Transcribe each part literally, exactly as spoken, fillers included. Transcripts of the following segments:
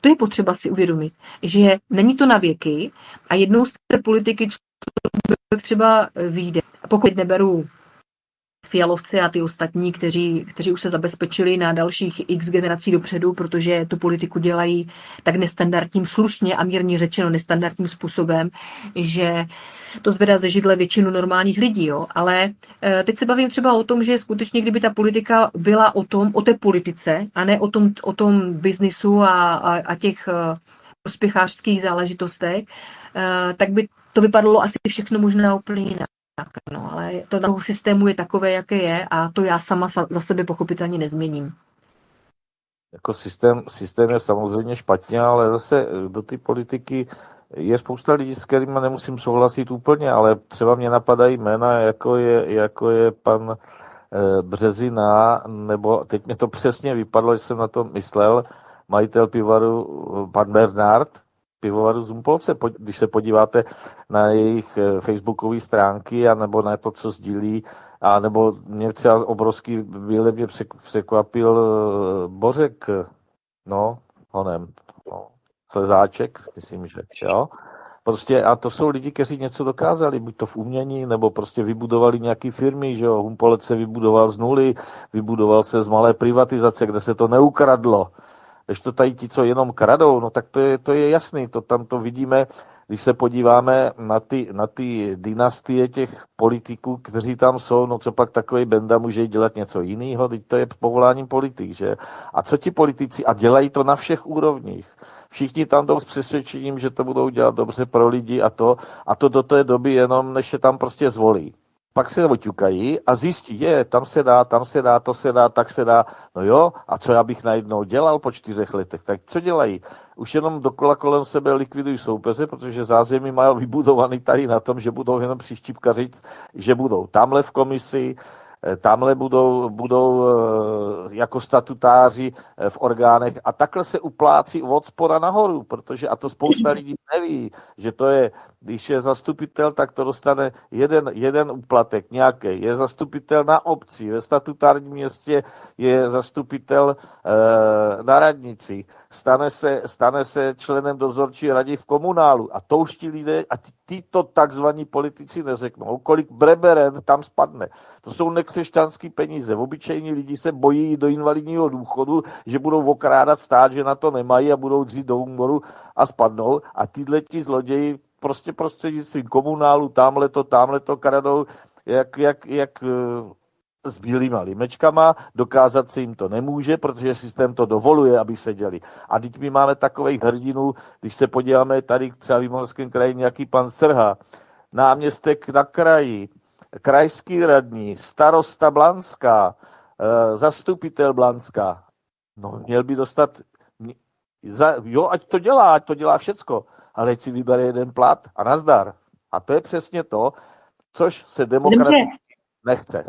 To je potřeba si uvědomit, že není to na věky a jednou z té politiky člověk třeba vyjde. Pokud neberu Fialovci a ty ostatní, kteří, kteří už se zabezpečili na dalších x generací dopředu, protože tu politiku dělají tak nestandardním, slušně a mírně řečeno nestandardním způsobem, že to zvedá ze židle většinu normálních lidí. Jo? Ale e, teď se bavím třeba o tom, že skutečně, kdyby ta politika byla o tom, o té politice a ne o tom, o tom biznisu a, a, a těch e, prospěchářských záležitostech, e, tak by to vypadalo asi všechno možná úplně jinak. No, ale to na toho systému je takové, jaké je a to já sama za sebe pochopitelně nezměním. Jako systém, systém je samozřejmě špatně, ale zase do té politiky je spousta lidí, s kterými nemusím souhlasit úplně, ale třeba mě napadají jména, jako je, jako je pan e, Březina, nebo teď mě to přesně vypadlo, že jsem na to myslel, majitel pivovaru pan Bernard, pivovaru z Humpolce, když se podíváte na jejich facebookové stránky, anebo na to, co sdílí, a nebo mě třeba obrovský výle mě překvapil Bořek, no, honem, no, Slezáček, myslím, že jo. Prostě a to jsou lidi, kteří něco dokázali, buď to v umění, nebo prostě vybudovali nějaké firmy, že jo. Humpolec se vybudoval z nuly, vybudoval se z malé privatizace, kde se to neukradlo. Když to tady ti, co jenom kradou, no tak to je, to je jasný, to tam to vidíme, když se podíváme na ty, na ty dynastie těch politiků, kteří tam jsou, no co pak takový Benda může dělat něco jiného, teď to je povoláním politik, že? A co ti politici, a dělají to na všech úrovních, všichni tam jdou s přesvědčením, že to budou dělat dobře pro lidi a to, a to do té doby jenom, než je tam prostě zvolí. Pak se oťukají a zjistí, je, tam se dá, tam se dá, to se dá, tak se dá. No jo, a co já bych najednou dělal po čtyřech letech? Tak co dělají? Už jenom dokola kolem sebe likvidují soupeře, protože zázemí mají vybudovaný tady na tom, že budou jenom přištípkařit, že budou tamhle v komisi, tamhle budou, budou jako statutáři v orgánech a takhle se uplácí od spoda nahoru, protože a to spousta lidí neví, že to je, když je zastupitel, tak to dostane jeden, jeden úplatek nějaký. Je zastupitel na obci, ve statutárním městě je zastupitel e, na radnici, stane se, stane se členem dozorčí rady v komunálu a to už ti lidé, a tyto takzvaní politici neřeknou, kolik breberen tam spadne. To jsou nekřesťanský peníze. Obyčejní lidi se bojí do invalidního důchodu, že budou okrádat stát, že na to nemají a budou dřít do úmoru a spadnou. A tyhle ti zloději prostě prostřednictvím komunálu, tamhle to, tamhle to kradou, jak, jak, jak s bílýma limečkama, dokázat se jim to nemůže, protože systém to dovoluje, aby se děli. A teď my máme takových hrdinů, když se podíváme tady třeba v Jihomoravském kraji nějaký pan Srha, náměstek na kraji, krajský radní, starosta Blanská, zastupitel Blanská. No, měl by dostat, za, jo, ať to dělá, ať to dělá všecko, ale ať si vybere jeden plat a nazdar. A to je přesně to, což se demokraticky nechce.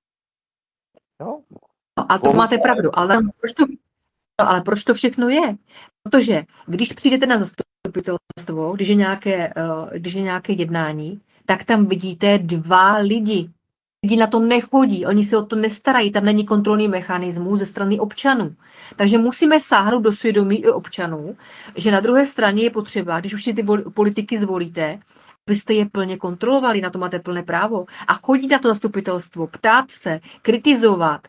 No, a to máte pravdu, ale proč to, no, ale proč to všechno je? Protože když přijdete na zastupitelstvo, když je nějaké, když je nějaké jednání, tak tam vidíte dva lidi. Lidi na to nechodí, oni se o to nestarají, tam není kontrolní mechanismus ze strany občanů. Takže musíme sáhnout do svědomí i občanů, že na druhé straně je potřeba, když už ty politiky zvolíte, abyste je plně kontrolovali, na to máte plné právo. A chodit na to zastupitelstvo, ptát se, kritizovat,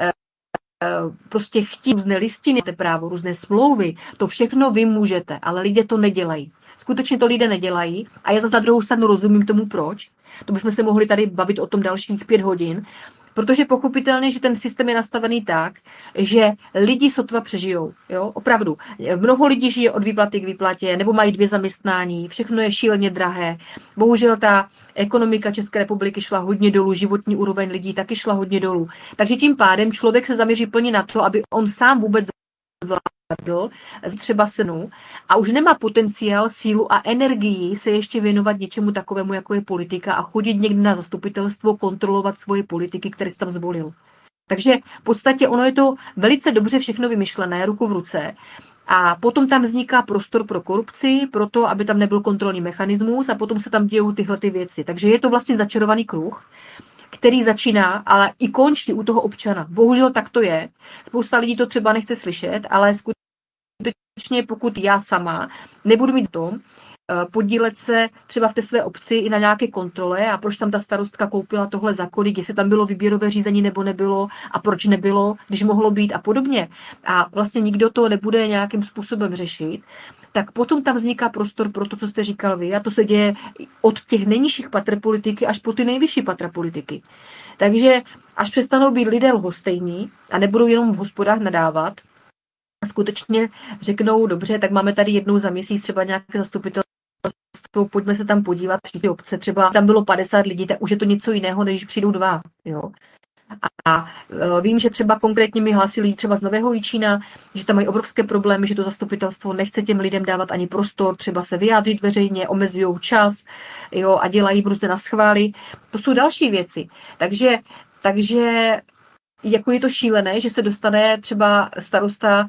prostě chtít různé listiny, právo, různé smlouvy, to všechno vy můžete, ale lidé to nedělají. Skutečně to lidé nedělají a já zase na druhou stranu rozumím tomu, proč. To bychom se mohli tady bavit o tom dalších pět hodin, protože pochopitelně, že ten systém je nastavený tak, že lidi sotva přežijou. Jo? Opravdu. Mnoho lidí žije od výplaty k výplatě, nebo mají dvě zaměstnání, všechno je šíleně drahé. Bohužel ta ekonomika České republiky šla hodně dolů, životní úroveň lidí taky šla hodně dolů. Takže tím pádem člověk se zaměří plně na to, aby on sám vůbec zvládl třeba senu a už nemá potenciál, sílu a energii se ještě věnovat něčemu takovému, jako je politika a chodit někdy na zastupitelstvo, kontrolovat svoje politiky, které jsi tam zvolil. Takže v podstatě ono je to velice dobře všechno vymyšlené, ruku v ruce. A potom tam vzniká prostor pro korupci, pro to, aby tam nebyl kontrolní mechanismus a potom se tam dějou tyhle ty věci. Takže je to vlastně začarovaný kruh, který začíná, ale i končí u toho občana. Bohužel tak to je. Spousta lidí to třeba nechce slyšet, ale skutečně skutečně pokud já sama nebudu mít v tom, podílet se třeba v té své obci i na nějaké kontrole a proč tam ta starostka koupila tohle za kolik, jestli tam bylo výběrové řízení nebo nebylo a proč nebylo, když mohlo být a podobně. A vlastně nikdo to nebude nějakým způsobem řešit, tak potom tam vzniká prostor pro to, co jste říkal vy, a to se děje od těch nejnižších patr politiky až po ty nejvyšší patra politiky. Takže až přestanou být lidé lhostejní a nebudou jenom v hospodách nadávat, a skutečně řeknou, dobře, tak máme tady jednou za měsíc třeba nějaké zastupitelstvo, pojďme se tam podívat, ty obce, třeba tam bylo padesát lidí, tak už je to něco jiného, než přijdou dva. Jo. A, a vím, že třeba konkrétně mi hlásí lidi třeba z Nového Jičína, že tam mají obrovské problémy, že to zastupitelstvo nechce těm lidem dávat ani prostor, třeba se vyjádřit veřejně, omezují čas, jo, a dělají prostě na schvály. To jsou další věci. Takže, takže jako je to šílené, že se dostane třeba starosta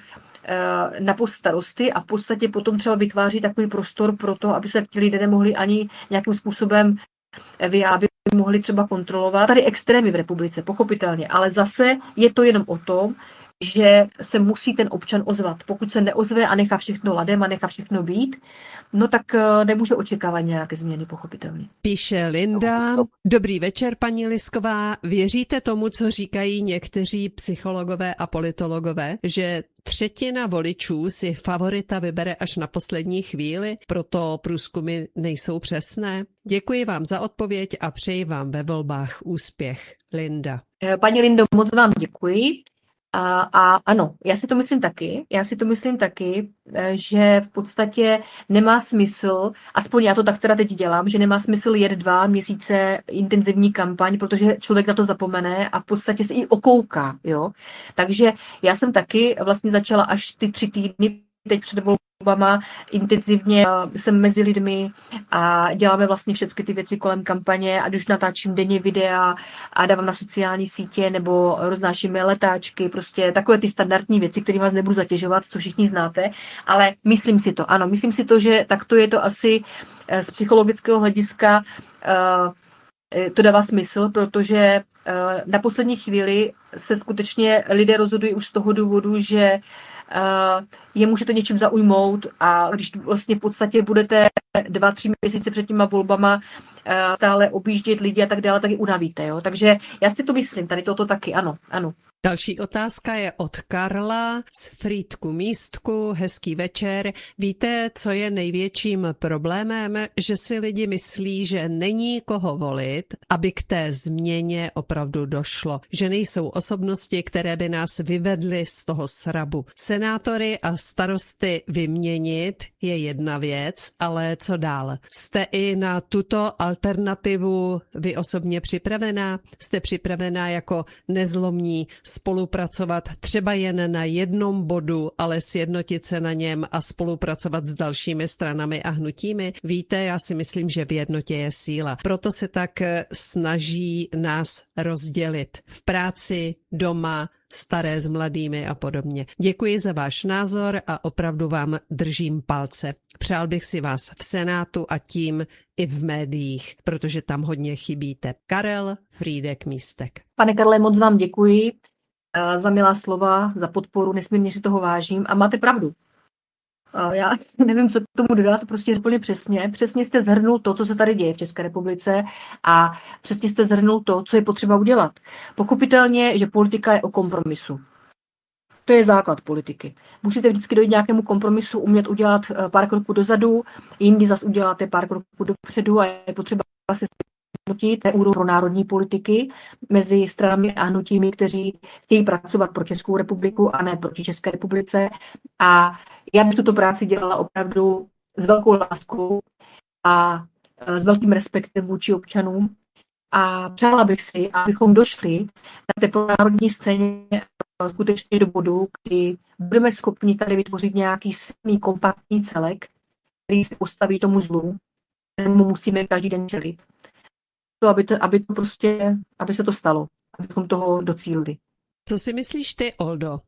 na post starosty a v podstatě potom třeba vytváří takový prostor pro to, aby se ti lidé nemohli ani nějakým způsobem vyjádřit, mohli třeba kontrolovat. Tady extrémy v republice, pochopitelně, ale zase je to jenom o tom, že se musí ten občan ozvat. Pokud se neozve a nechá všechno ladem a nechá všechno být, no tak nemůže očekávat nějaké změny, pochopitelně. Píše Linda. Dobrý večer, paní Lisková. Věříte tomu, co říkají někteří psychologové a politologové, že třetina voličů si favorita vybere až na poslední chvíli, proto průzkumy nejsou přesné? Děkuji vám za odpověď a přeji vám ve volbách úspěch. Linda. Paní Lindo, moc vám děkuji. A, a ano, já si to myslím taky, já si to myslím taky, že v podstatě nemá smysl, aspoň já to tak teda teď dělám, že nemá smysl jet dva měsíce intenzivní kampaň, protože člověk na to zapomene a v podstatě se i okouká, jo. Takže já jsem taky vlastně začala až ty tři týdny teď před volbama intenzivně, jsem mezi lidmi a děláme vlastně všechny ty věci kolem kampaně, ať už natáčím denně videa a dávám na sociální sítě nebo roznášíme letáčky, prostě takové ty standardní věci, které vás nebudu zatěžovat, co všichni znáte, ale myslím si to, ano, myslím si to, že takto je to asi z psychologického hlediska to dává smysl, protože na poslední chvíli se skutečně lidé rozhodují už z toho důvodu, že je můžete něčím zaujmout a když vlastně v podstatě budete dva, tři měsíce před těma volbama stále objíždět lidi a tak dále, tak je unavíte. Jo? Takže já si to myslím, tady toto taky, ano, ano. Další otázka je od Karla z Frýdku Místku. Hezký večer. Víte, co je největším problémem? Že si lidi myslí, že není koho volit, aby k té změně opravdu došlo. Že nejsou osobnosti, které by nás vyvedly z toho srabu. Senátory a starosty vyměnit je jedna věc, ale co dál? Jste i na tuto alternativu vy osobně připravená? Jste připravená jako nezlomní spolupracovat třeba jen na jednom bodu, ale sjednotit se na něm a spolupracovat s dalšími stranami a hnutími? Víte, já si myslím, že v jednotě je síla. Proto se tak snaží nás rozdělit v práci, doma, staré s mladými a podobně. Děkuji za váš názor a opravdu vám držím palce. Přál bych si vás v Senátu a tím i v médiích, protože tam hodně chybíte. Karel Frýdek Místek. Pane Karle, moc vám děkuji za milá slova, za podporu, nesmírně si toho vážím a máte pravdu. Já nevím, co k tomu dodat, prostě úplně přesně. Přesně jste zhrnul to, co se tady děje v České republice a přesně jste zhrnul to, co je potřeba udělat. Pochopitelně, že politika je o kompromisu. To je základ politiky. Musíte vždycky dojít nějakému kompromisu, umět udělat pár kroků dozadu, jindy zase uděláte pár kroků dopředu a je potřeba se sjednotit úroveň pro národní politiky mezi stranami a hnutími, kteří chtějí pracovat pro Českou republiku a ne proti České republice. A já bych tuto práci dělala opravdu s velkou láskou a s velkým respektem vůči občanům. A přála bych si, abychom došli na té národní scéně skutečně do bodu, kdy budeme schopni tady vytvořit nějaký silný kompaktní celek, který se postaví tomu zlu, kterému musíme každý den čelit. To, aby, to, aby to prostě, aby se to stalo, abychom toho docílili. Co si myslíš ty, Oldo?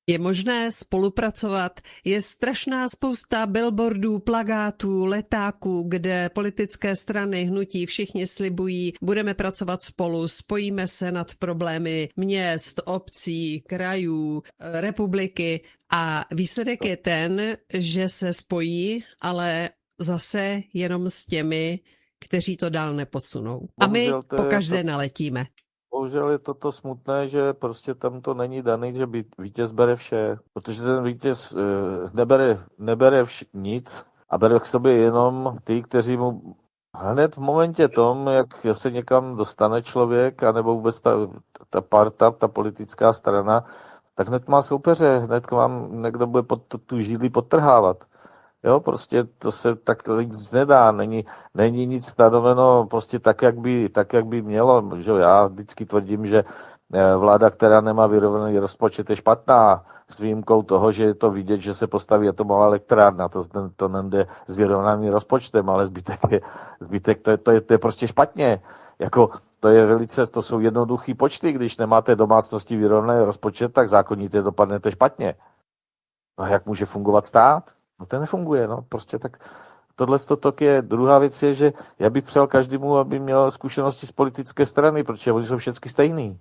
Je možné spolupracovat. Je strašná spousta billboardů, plakátů, letáků, kde politické strany, hnutí, všichni slibují, budeme pracovat spolu, spojíme se nad problémy měst, obcí, krajů, republiky a výsledek je ten, že se spojí, ale zase jenom s těmi, kteří to dál neposunou. A my po každé naletíme. Bohužel je toto smutné, že prostě tam to není daný, že vítěz bere vše, protože ten vítěz nebere, nebere vš- nic a bere k sobě jenom ty, kteří mu hned v momentě tom, jak se někam dostane člověk, anebo vůbec ta, ta parta, ta politická strana, tak hned má soupeře, hned vám někdo bude pod tu židli podtrhávat. Jo, prostě to se tak nic nedá, není, není nic stanoveno prostě tak, jak by, tak, jak by mělo. Že já vždycky tvrdím, že vláda, která nemá vyrovnaný rozpočet, je špatná, s výjimkou toho, že je to vidět, že se postaví atomová elektrárna, to, to nejde s vyrovnaným rozpočtem, ale zbytek, je, zbytek to, je, to, je, to je prostě špatně. Jako, to je velice, to jsou jednoduchý počty, když nemáte domácnosti vyrovnaný rozpočet, tak zákonitě dopadnete špatně. No jak může fungovat stát? No to nefunguje, no, prostě tak tohle stotok je. Druhá věc je, že já bych přál každému, aby měl zkušenosti z politické strany, protože oni jsou všechny stejný.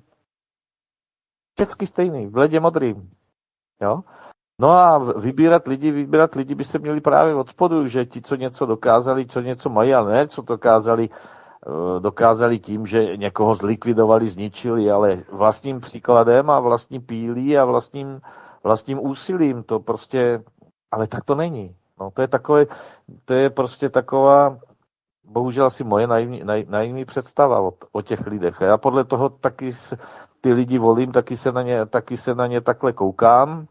Všechny stejný, v ledě modrým, jo. No a vybírat lidi, vybírat lidi by se měli právě od spodu, že ti, co něco dokázali, co něco mají, ale ne, co dokázali, dokázali tím, že někoho zlikvidovali, zničili, ale vlastním příkladem a vlastní pílí a vlastním, vlastním úsilím, to prostě. Ale tak to není. No, to je takové, to je prostě taková, bohužel asi moje naivní, naivní představa o, o těch lidech. A já podle toho taky ty lidi volím, taky se na ně, taky se na ně takhle koukám.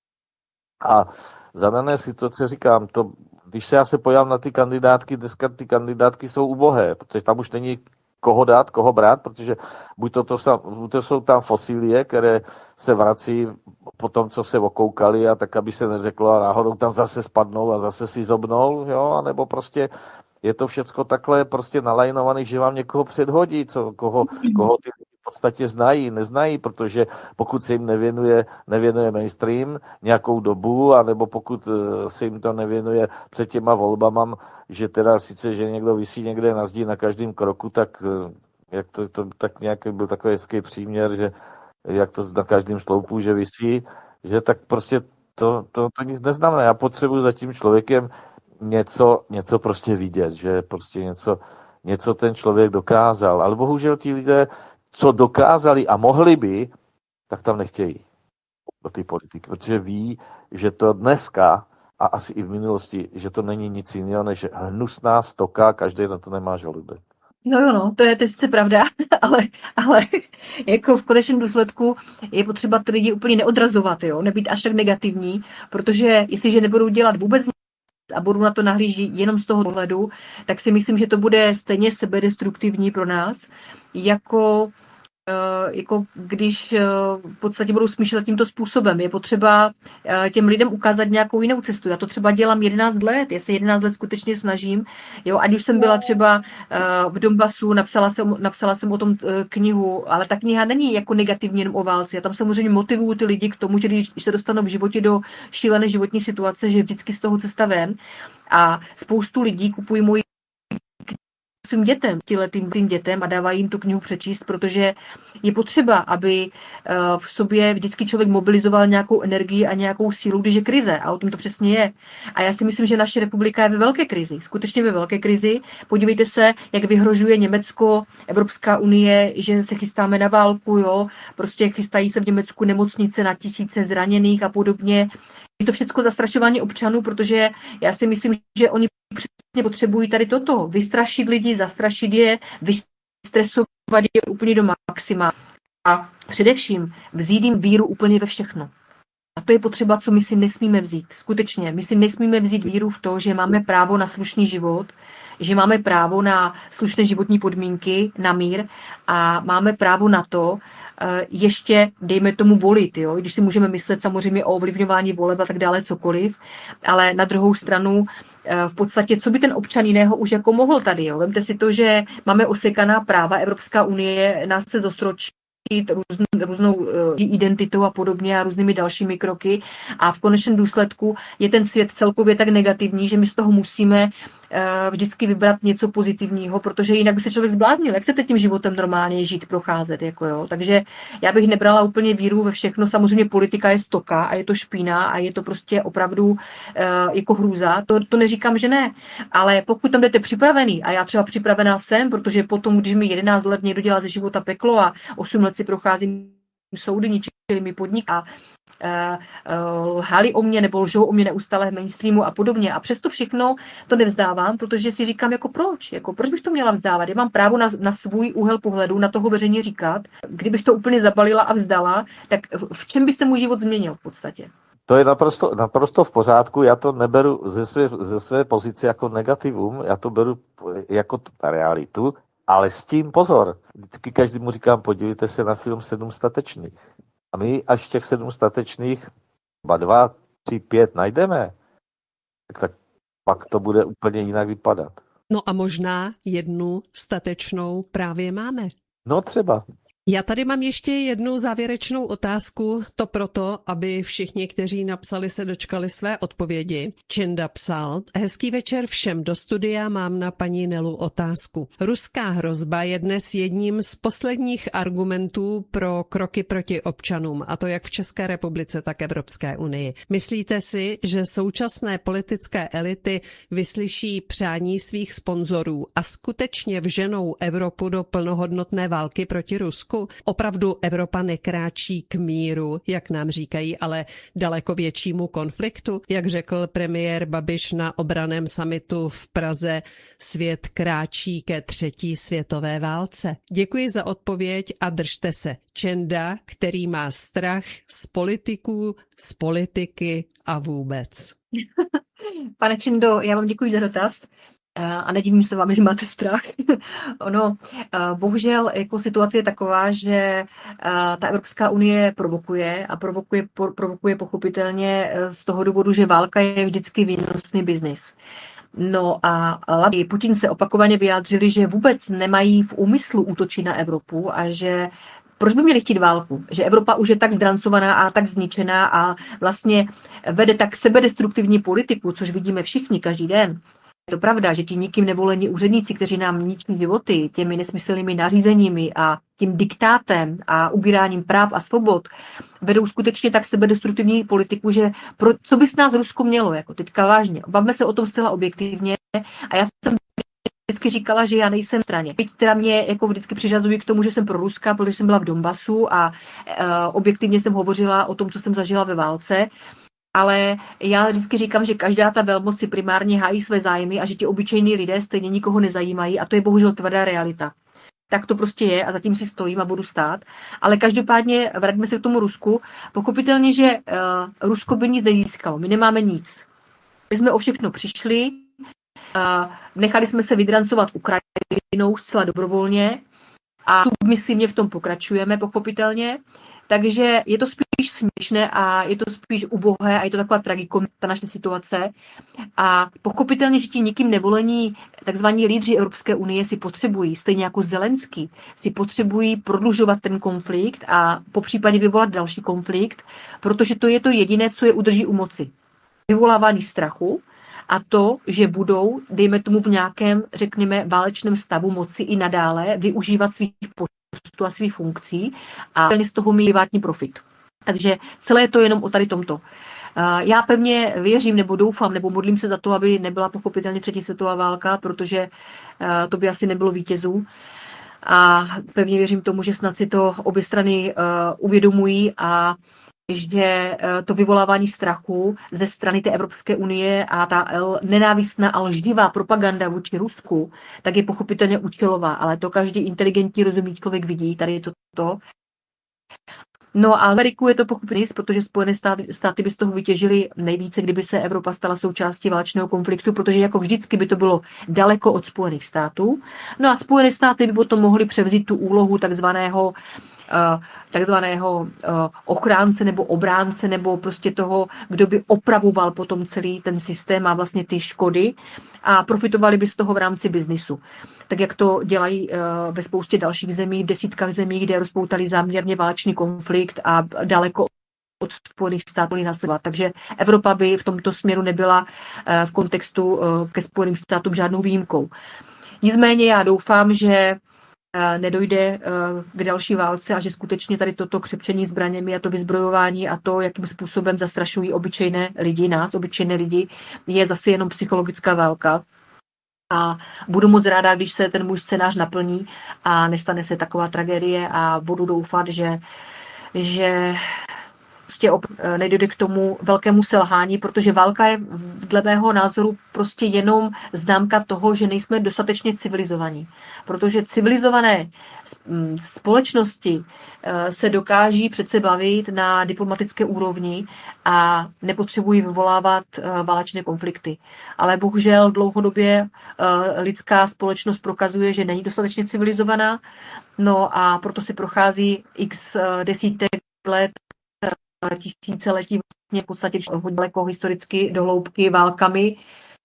A za dané situace říkám, to, když se já se pojám na ty kandidátky, dneska ty kandidátky jsou ubohé, protože tam už není koho dát, koho brát, protože buď to, to, buď to jsou tam fosílie, které se vrací po tom, co se okoukali a tak, aby se neřeklo a náhodou tam zase spadnou a zase si zobnou, jo, anebo prostě je to všecko takhle prostě nalajnovaný, že vám někoho předhodí, co, koho, koho ty v podstatě znají, neznají, protože pokud se jim nevěnuje, nevěnuje mainstream nějakou dobu, anebo pokud se jim to nevěnuje před těma volbama, že teda sice, že někdo visí někde na zdi na každém kroku, tak jak to, to tak nějaký byl takový hezký příměr, že jak to na každém sloupu, že visí, že tak prostě to, to, to nic neznamená. Já potřebuji za tím člověkem něco, něco prostě vidět, že prostě něco, něco ten člověk dokázal. Ale bohužel ti lidé, co dokázali a mohli by, tak tam nechtějí do té politiky, protože ví, že to dneska a asi i v minulosti, že to není nic jiného, než hnusná stoka, každý na to nemá žaludek. No jo, no, to je, to je sice pravda, ale, ale jako v konečném důsledku je potřeba ty lidi úplně neodrazovat, jo, nebýt až tak negativní, protože jestliže nebudou dělat vůbec nic a budou na to nahlížet jenom z toho pohledu, tak si myslím, že to bude stejně sebedestruktivní pro nás, jako jako když v podstatě budou smýšlet tímto způsobem. Je potřeba těm lidem ukázat nějakou jinou cestu. Já to třeba dělám jedenáct let, já se jedenáct let skutečně snažím. Jo, ať už jsem byla třeba v Donbasu, napsala jsem, napsala jsem o tom knihu, ale ta kniha není jako negativní jenom o válce. Já tam samozřejmě motivuju ty lidi k tomu, že když se dostanou v životě do šílené životní situace, že vždycky z toho cesta ven. A spoustu lidí kupují moji svým dětem, těletým tým dětem a dávají jim tu knihu přečíst, protože je potřeba, aby v sobě vždycky člověk mobilizoval nějakou energii a nějakou sílu, když je krize. A o tom to přesně je. A já si myslím, že naše republika je ve velké krizi. Skutečně ve velké krizi. Podívejte se, jak vyhrožuje Německo, Evropská unie, že se chystáme na válku, jo. Prostě chystají se v Německu nemocnice na tisíce zraněných a podobně. Je to všechno zastrašování občanů, protože já si myslím, že oni přesně potřebují tady toto. Vystrašit lidi, zastrašit je, vystresovat je úplně do maxima. A především vzít jim víru úplně ve všechno. A to je potřeba, co my si nesmíme vzít. Skutečně, my si nesmíme vzít víru v to, že máme právo na slušný život, že máme právo na slušné životní podmínky, na mír a máme právo na to, ještě, dejme tomu, volit, jo? Když si můžeme myslet samozřejmě o ovlivňování voleb a tak dále, cokoliv, ale na druhou stranu v podstatě, co by ten občan jiného už jako mohl tady, jo? Vemte si to, že máme osekaná práva, Evropská unie nás chce zostročit, různou, různou identitou a podobně a různými dalšími kroky a v konečném důsledku je ten svět celkově tak negativní, že my z toho musíme vždycky vybrat něco pozitivního, protože jinak by se člověk zbláznil. Jak chcete tím životem normálně žít, procházet? Jako jo? Takže já bych nebrala úplně víru ve všechno. Samozřejmě politika je stoka a je to špína a je to prostě opravdu jako hrůza. To, to neříkám, že ne. Ale pokud tam jdete připravený, a já třeba připravená jsem, protože potom, když mi jedenáct let někdo dělá ze života peklo a osm let si procházím soudy, ničili mi podnik a Uh, uh, lhali o mě nebo lžou o mě neustále v mainstreamu a podobně. A přesto všechno to nevzdávám, protože si říkám, jako proč? Jako proč bych to měla vzdávat? Já mám právo na, na svůj úhel pohledu, na toho veřejně říkat. Kdybych to úplně zabalila a vzdala, tak v čem by se můj život změnil v podstatě? To je naprosto, naprosto v pořádku, já to neberu ze své, ze své pozice jako negativum, já to beru jako realitu, ale s tím pozor. Vždycky každému říkám, podívejte se na film Sedm statečných. A my až těch sedm statečných, dva, dva, tři, pět najdeme, tak, tak pak to bude úplně jinak vypadat. No a možná jednu statečnou právě máme. No třeba. Já tady mám ještě jednu závěrečnou otázku, to proto, aby všichni, kteří napsali, se dočkali své odpovědi. Čenda psal: hezký večer všem do studia, mám na paní Nelu otázku. Ruská hrozba je dnes jedním z posledních argumentů pro kroky proti občanům, a to jak v České republice, tak Evropské unii. Myslíte si, že současné politické elity vyslyší přání svých sponzorů a skutečně vženou Evropu do plnohodnotné války proti Rusku? Opravdu Evropa nekráčí k míru, jak nám říkají, ale daleko většímu konfliktu. Jak řekl premiér Babiš na obranném summitu v Praze, svět kráčí ke třetí světové válce. Děkuji za odpověď a držte se. Čenda, který má strach z politiků, z politiky a vůbec. Pane Čendo, já vám děkuji za dotaz. A nedivím se vám, že máte strach. Ono, bohužel, jako situace je taková, že ta Evropská unie provokuje a provokuje, provokuje pochopitelně z toho důvodu, že válka je vždycky výnosný biznis. No a Putin se opakovaně vyjádřili, že vůbec nemají v úmyslu útočit na Evropu a že proč by měli chtít válku? Že Evropa už je tak zdrancovaná a tak zničená a vlastně vede tak sebedestruktivní politiku, což vidíme všichni každý den. Je to pravda, že ti nikým nevolení úředníci, kteří nám ničí životy těmi nesmyslnými nařízeními a tím diktátem a ubíráním práv a svobod, vedou skutečně tak sebedestruktivní politiku, že pro, co by s nás Rusko mělo, jako teďka vážně. Bavme se o tom zcela objektivně a já jsem vždycky říkala, že já nejsem v straně. Teď teda mě jako vždycky přiřazují k tomu, že jsem pro Ruska, protože jsem byla v Donbasu a e, objektivně jsem hovořila o tom, co jsem zažila ve válce. Ale já vždycky říkám, že každá ta velmoc si primárně hájí své zájmy a že ti obyčejní lidé stejně nikoho nezajímají a to je bohužel tvrdá realita. Tak to prostě je a zatím si stojím a budu stát. Ale každopádně vraťme se k tomu Rusku. Pochopitelně, že uh, Rusko by nic nezískalo. My nemáme nic. My jsme o všechno přišli, uh, nechali jsme se vydrancovat Ukrajinou zcela dobrovolně a submisivně v tom pokračujeme, pochopitelně. Takže je to spíš směšné a je to spíš ubohé a je to taková tragikomie, ta naše situace. A pochopitelně, že ti nikým nevolení takzvaní lídři Evropské unie si potřebují, stejně jako Zelenský, si potřebují prodlužovat ten konflikt a popřípadě vyvolat další konflikt, protože to je to jediné, co je udrží u moci. Vyvolávání strachu a to, že budou, dejme tomu v nějakém, řekněme, válečném stavu moci i nadále využívat svých postů a svých funkcí a z toho mít privátní profit. Takže celé je to jenom o tady tomto. Já pevně věřím, nebo doufám, nebo modlím se za to, aby nebyla pochopitelně třetí světová válka, protože to by asi nebylo vítězů. A pevně věřím tomu, že snad si to obě strany uvědomují a že to vyvolávání strachu ze strany té Evropské unie a ta nenávistná a lživá propaganda vůči Rusku, tak je pochopitelně účelová, ale to každý inteligentní, rozumný člověk vidí, tady je to to. No a Ameriku je to pochopitelně, protože Spojené státy, státy by z toho vytěžily nejvíce, kdyby se Evropa stala součástí válečného konfliktu, protože jako vždycky by to bylo daleko od Spojených států. No a Spojené státy by potom mohly převzít tu úlohu takzvaného takzvaného ochránce nebo obránce nebo prostě toho, kdo by opravoval potom celý ten systém a vlastně ty škody a profitovali by z toho v rámci biznisu. Tak jak to dělají ve spoustě dalších zemí, v desítkách zemí, kde rozpoutali záměrně válečný konflikt a daleko od Spojených států následovat. Takže Evropa by v tomto směru nebyla v kontextu ke Spojeným státům žádnou výjimkou. Nicméně já doufám, že nedojde k další válce a že skutečně tady toto křepčení zbraněmi a to vyzbrojování a to, jakým způsobem zastrašují obyčejné lidi, nás, obyčejné lidi, je zase jenom psychologická válka. A budu moc ráda, když se ten můj scénář naplní a nestane se taková tragédie a budu doufat, že, že prostě nedojde k tomu velkému selhání, protože válka je dle mého názoru prostě jenom známka toho, že nejsme dostatečně civilizovaní. Protože civilizované společnosti se dokáží přece bavit na diplomatické úrovni a nepotřebují vyvolávat válečné konflikty. Ale bohužel dlouhodobě lidská společnost prokazuje, že není dostatečně civilizovaná, no a proto si prochází x desítek let tisíciletí vlastně v podstatě hodně daleko historicky do hloubky válkami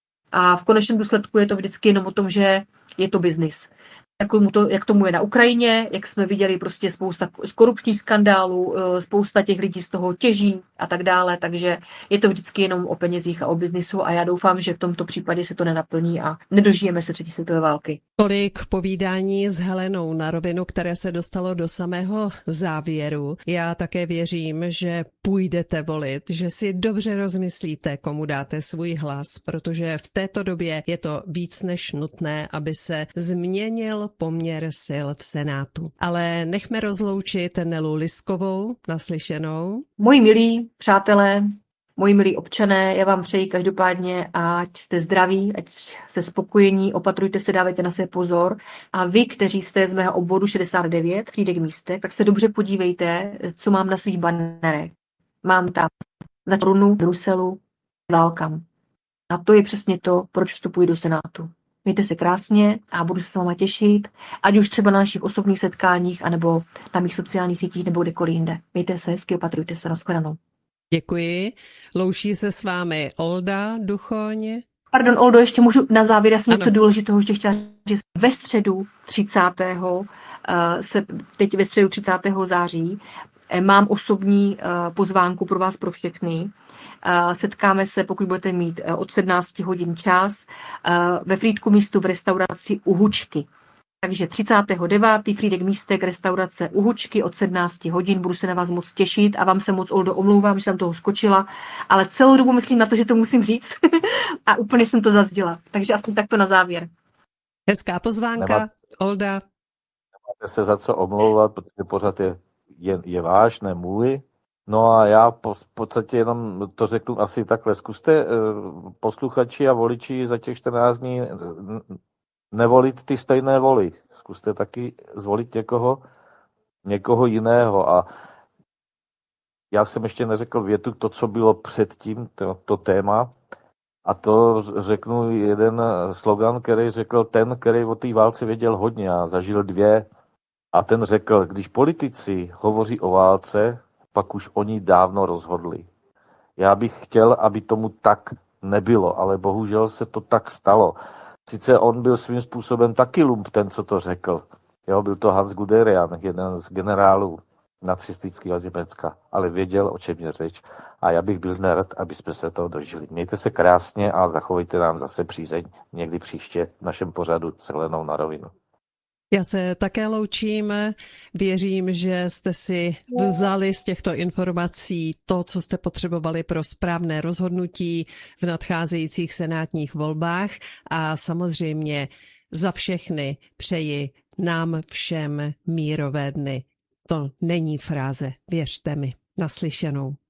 a v konečném důsledku je to vždycky jenom o tom, že je to biznis. Jak tomu, to, jak tomu je na Ukrajině, jak jsme viděli prostě spousta korupčních skandálů, spousta těch lidí z toho těží a tak dále, takže je to vždycky jenom o penězích a o biznisu a já doufám, že v tomto případě se to nenaplní a nedožijeme se třetí světové války. Tolik povídání s Helenou na rovinu, které se dostalo do samého závěru. Já také věřím, že půjdete volit, že si dobře rozmyslíte, komu dáte svůj hlas, protože v této době je to víc než nutné, aby se změnil poměr sil v Senátu. Ale nechme rozloučit Nelu Liskovou, naslyšenou. Moji milí přátelé, moji milí občané, já vám přeji každopádně, ať jste zdraví, ať jste spokojení, opatrujte se, dávejte na sebe pozor. A vy, kteří jste z mého obvodu šedesát devět, Frýdek Místek, tak se dobře podívejte, co mám na svých banerech. Mám tam na trunu Bruselu válkám. A to je přesně to, proč vstupuji do Senátu. Mějte se krásně a budu se s váma těšit, ať už třeba na našich osobních setkáních, anebo na mých sociálních sítích, nebo kdekoliv jinde. Mějte se hezky, opatrujte se, nashledanou. Děkuji. Loučí se s vámi Olda Duchoň. Pardon, Oldo, ještě můžu na závěr, já jsem Ano. něco důležitého ještě chtěla říct. Ve středu třicátého se teď ve středu třicátého září mám osobní pozvánku pro vás, pro všechny. Setkáme se, pokud budete mít od sedmnáct hodin čas, ve Frýdku Místu v restauraci U Hučky. Takže třicátého devátého Frýdek Místek, restaurace U Hučky od sedmnáct hodin, budu se na vás moc těšit a vám se moc, Oldo, omlouvám, že jsem toho skočila, ale celou dobu myslím na to, že to musím říct a úplně jsem to zazděla. Takže aspoň takto na závěr. Hezká pozvánka, Nemá... Olda. Nemáte se za co omlouvat, protože pořád je, je, je váš, ne můj. No a já po, v podstatě jenom to řeknu asi takhle. Zkuste posluchači a voliči za těch čtrnáct dní nevolit ty stejné voly. Zkuste taky zvolit někoho, někoho jiného. A já jsem ještě neřekl větu, to, co bylo předtím, to, to téma. A to řeknu jeden slogan, který řekl ten, který o té válce věděl hodně a zažil dvě. A ten řekl, když politici hovoří o válce, pak už oni dávno rozhodli. Já bych chtěl, aby tomu tak nebylo, ale bohužel se to tak stalo. Sice on byl svým způsobem taky lump, ten, co to řekl. Jo, byl to Hans Guderian, jeden z generálů nacistického Německa, ale věděl, o čem je řeč. A já bych byl nerad, aby jsme se toho dožili. Mějte se krásně a zachovejte nám zase přízeň někdy příště v našem pořadu s Helenou na rovinu. Já se také loučím. Věřím, že jste si vzali z těchto informací to, co jste potřebovali pro správné rozhodnutí v nadcházejících senátních volbách a samozřejmě za všechny přeji nám všem mírové dny. To není fráze, věřte mi. Naslyšenou.